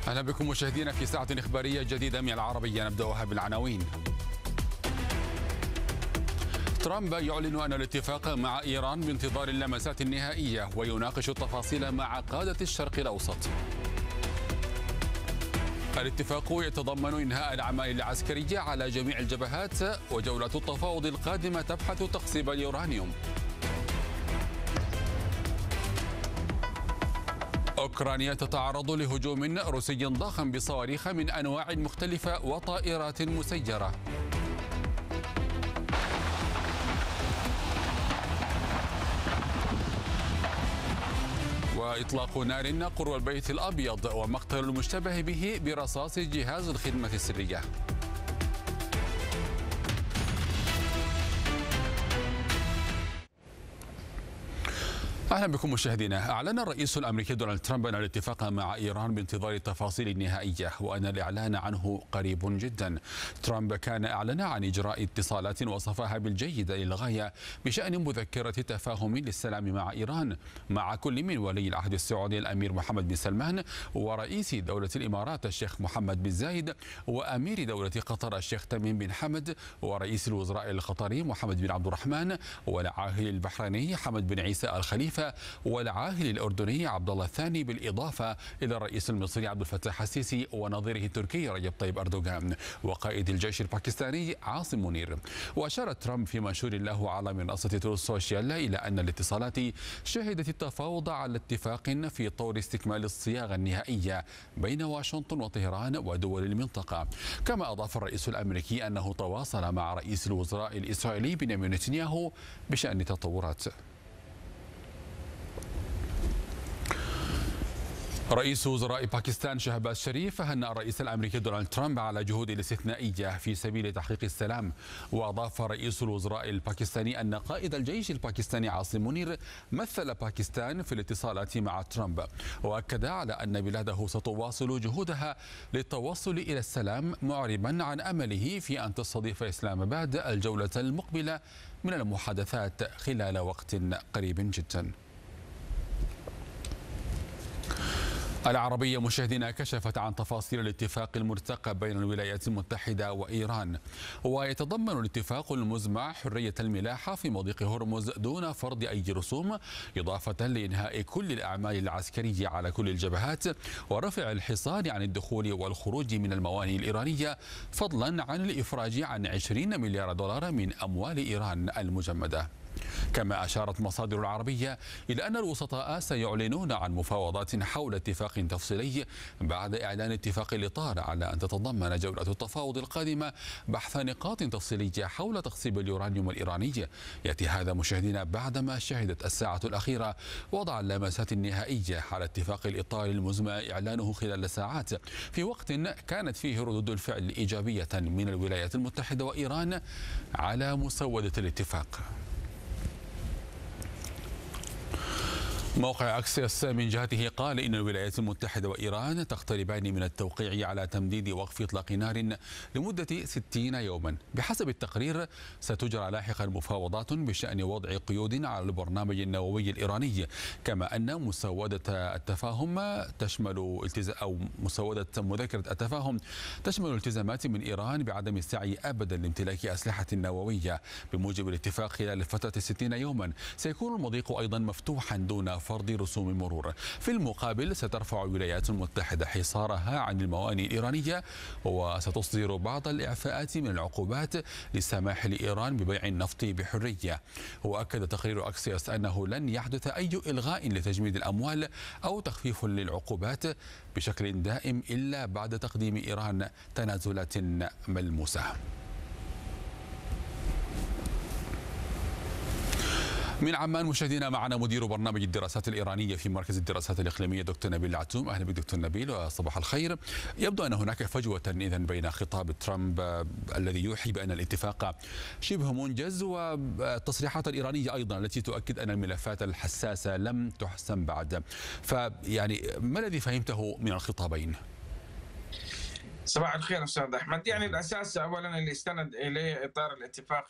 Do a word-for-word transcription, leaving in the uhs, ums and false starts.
أهلا بكم مشاهدينا في ساعة إخبارية جديدة من العربية، نبدأها بالعناوين. ترامب يعلن أن الاتفاق مع إيران بانتظار اللمسات النهائية ويناقش التفاصيل مع قادة الشرق الأوسط. الاتفاق يتضمن إنهاء الأعمال العسكرية على جميع الجبهات، وجولة التفاوض القادمة تبحث تخصيب اليورانيوم. أوكرانيا تتعرض لهجوم روسي ضخم بصواريخ من أنواع مختلفة وطائرات مسيرة. وإطلاق نار قرب البيت الأبيض ومقتل المشتبه به برصاص جهاز الخدمة السرية. أهلا بكم مشاهدينا. أعلن الرئيس الأمريكي دونالد ترامب أن الاتفاق مع إيران بانتظار التفاصيل النهائية وأن الإعلان عنه قريب جدا. ترامب كان أعلن عن إجراء اتصالات وصفها بالجيدة للغاية بشأن مذكرة تفاهم للسلام مع إيران مع كل من ولي العهد السعودي الأمير محمد بن سلمان ورئيس دولة الإمارات الشيخ محمد بن زايد وأمير دولة قطر الشيخ تميم بن حمد ورئيس الوزراء القطري محمد بن عبد الرحمن والعاهل البحريني حمد بن عيسى الخليفة والعاهل الأردني عبد الله الثاني، بالإضافة إلى الرئيس المصري عبد الفتاح السيسي ونظيره التركي رجب طيب أردوغان وقائد الجيش الباكستاني عاصم منير. وأشار ترامب في منشور له على منصة تروث سوشيال إلى أن الاتصالات شهدت التفاوض على اتفاق في طور استكمال الصياغة النهائية بين واشنطن وطهران ودول المنطقة. كما أضاف الرئيس الأمريكي أنه تواصل مع رئيس الوزراء الإسرائيلي بنيامين نتنياهو بشأن التطورات. رئيس وزراء باكستان شهباز شريف هنأ الرئيس الأمريكي دونالد ترامب على جهود الاستثنائية في سبيل تحقيق السلام. وأضاف رئيس الوزراء الباكستاني أن قائد الجيش الباكستاني عاصم منير مثل باكستان في الاتصالات مع ترامب، وأكد على أن بلاده ستواصل جهودها للتوصل إلى السلام، معربا عن أمله في أن تستضيف إسلام آباد الجولة المقبلة من المحادثات خلال وقت قريب جدا. العربية مشاهدينا كشفت عن تفاصيل الاتفاق المرتقب بين الولايات المتحدة وإيران. ويتضمن الاتفاق المزمع حرية الملاحة في مضيق هرمز دون فرض أي رسوم، إضافة لإنهاء كل الأعمال العسكرية على كل الجبهات ورفع الحصار عن الدخول والخروج من الموانئ الإيرانية، فضلا عن الإفراج عن عشرين مليار دولار من أموال إيران المجمدة. كما أشارت مصادر العربية إلى أن الوسطاء سيعلنون عن مفاوضات حول اتفاق تفصيلي بعد إعلان اتفاق الإطار على أن تتضمن جولة التفاوض القادمة بحث نقاط تفصيلية حول تخصيب اليورانيوم الإيراني. يأتي هذا مشاهدينا بعدما شهدت الساعة الأخيرة وضع اللمسات النهائية على اتفاق الإطار المزمع إعلانه خلال ساعات، في وقت كانت فيه ردود الفعل إيجابية من الولايات المتحدة وإيران على مسودة الاتفاق. موقع أكسيوس من جهته قال إن الولايات المتحدة وإيران تقتربان من التوقيع على تمديد وقف إطلاق نار لمدة ستين يوما. بحسب التقرير ستجرى لاحقا مفاوضات بشأن وضع قيود على البرنامج النووي الإيراني، كما أن مسودة التفاهم تشمل التزام أو مسودة مذكرة التفاهم تشمل التزامات من إيران بعدم السعي أبدا لامتلاك أسلحة نووية. بموجب الاتفاق خلال فترة ستين يوما سيكون المضيق أيضا مفتوحا دون فرض رسوم مرور. في المقابل سترفع الولايات المتحدة حصارها عن الموانئ الإيرانية وستصدر بعض الإعفاءات من العقوبات للسماح لإيران ببيع النفط بحرية. وأكد تقرير أكسيوس أنه لن يحدث أي إلغاء لتجميد الأموال أو تخفيف للعقوبات بشكل دائم إلا بعد تقديم إيران تنازلات ملموسة. من عمان مشاهدينا معنا مدير برنامج الدراسات الإيرانية في مركز الدراسات الإقليمية دكتور نبيل العتوم. أهلا بك دكتور نبيل وصباح الخير. يبدو أن هناك فجوة إذن بين خطاب ترامب الذي يوحي بأن الاتفاق شبه منجز والتصريحات الإيرانية أيضا التي تؤكد أن الملفات الحساسة لم تحسم بعد. فيعني ما الذي فهمته من الخطابين؟ صباح الخير استاذ احمد. يعني الاساس اولا اللي استند اليه اطار الاتفاق